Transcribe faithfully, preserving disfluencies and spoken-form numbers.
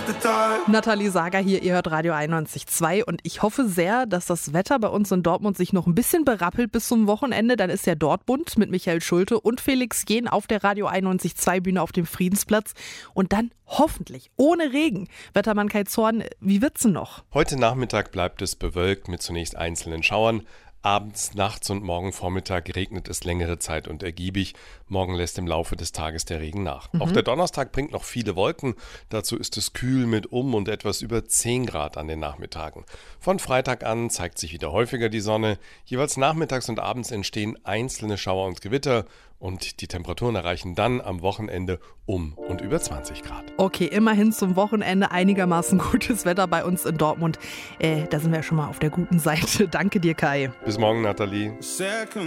Nathalie Sager hier, ihr hört Radio einundneunzig Komma zwei und ich hoffe sehr, dass das Wetter bei uns in Dortmund sich noch ein bisschen berappelt bis zum Wochenende. Dann ist ja Dortmund mit Michael Schulte und Felix Jähn auf der Radio einundneunzig Komma zwei Bühne auf dem Friedensplatz und dann hoffentlich ohne Regen. Wettermann Kai Zorn, wie wird's denn noch? Heute Nachmittag bleibt es bewölkt mit zunächst einzelnen Schauern. Abends, nachts und morgen Vormittag regnet es längere Zeit und ergiebig. Morgen lässt im Laufe des Tages der Regen nach. Mhm. Auch der Donnerstag bringt noch viele Wolken. Dazu ist es kühl mit um und etwas über zehn Grad an den Nachmittagen. Von Freitag an zeigt sich wieder häufiger die Sonne. Jeweils nachmittags und abends entstehen einzelne Schauer und Gewitter. Und die Temperaturen erreichen dann am Wochenende um und über zwanzig Grad. Okay, immerhin zum Wochenende einigermaßen gutes Wetter bei uns in Dortmund. Äh, da sind wir ja schon mal auf der guten Seite. Danke dir, Kai. Bis morgen, Nathalie.